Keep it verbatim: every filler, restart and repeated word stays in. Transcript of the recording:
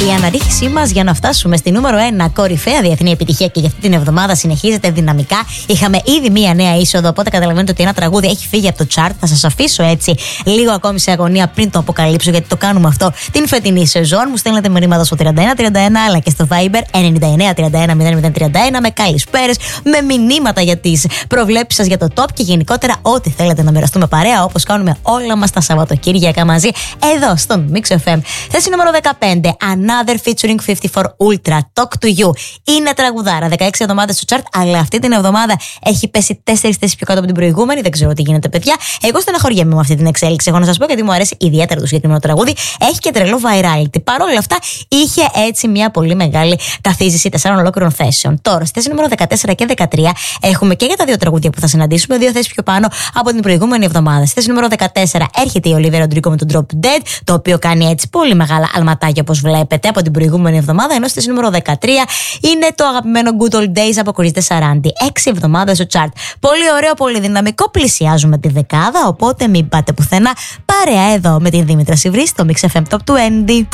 Η αναρρίχησή μας για να φτάσουμε στη νούμερο ένα κορυφαία διεθνή επιτυχία και για αυτή την εβδομάδα συνεχίζεται δυναμικά. Είχαμε ήδη μία νέα είσοδο, οπότε καταλαβαίνετε ότι ένα τραγούδι έχει φύγει από το chart. Θα σας αφήσω έτσι λίγο ακόμη σε αγωνία πριν το αποκαλύψω, γιατί το κάνουμε αυτό την φετινή σεζόν. Μου στέλνετε μηνύματα στο τριάντα ένα τριάντα ένα αλλά και στο Viber ενενήντα εννέα τριάντα ένα μηδέν μηδέν τριάντα ένα με καλησπέρες, με μηνύματα για τις προβλέψεις σας για το top και γενικότερα ό,τι θέλετε να μοιραστούμε παρέα, όπως κάνουμε όλα μας τα Σαββατοκύριακα μαζί εδώ στον Mix εφ εμ. Θέση νούμερο δεκαπέντε, Another featuring φιφτί φορ Ultra, Talk to You. Είναι τραγουδάρα, δεκαέξι εβδομάδες στο chart, αλλά αυτή την εβδομάδα έχει πέσει τέσσερις θέσεις πιο κάτω από την προηγούμενη. Δεν ξέρω τι γίνεται, παιδιά. Εγώ στεναχωριέμαι με αυτή την εξέλιξη. Εγώ να σας πω, γιατί μου αρέσει ιδιαίτερα το συγκεκριμένο τραγούδι. Έχει και τρελό virality. Παρ' όλα αυτά, είχε έτσι μια πολύ μεγάλη καθίζηση τεσσάρων ολόκληρων θέσεων. Τώρα, στη θέση νούμερο δεκατέσσερα και δεκατρία, έχουμε και για τα δύο τραγούδια που θα συναντήσουμε, δύο θέσεις πιο πάνω από την προηγούμενη εβδομάδα. Στη θέση νούμερο δεκατέσσερα έρχεται η Olivia Rodrigo με τον Drop Dead, το οποίο κάνει έτσι πολύ μεγάλα αλματάκια, όπως βλέπετε, από την προηγούμενη εβδομάδα. Ενώ στη θέση νούμερο δεκατρία είναι το αγαπημένο Good Old Days από Κορίστε Σαράντι. έξι εβδομάδες στο chart. Πολύ ωραίο, πολύ δυναμικό. Πλησιάζουμε τη δεκάδα, οπότε μην πάτε πουθενά. Παρέα εδώ με την Δήμητρα Σιβρή στο Mix εφ εμ Top είκοσι.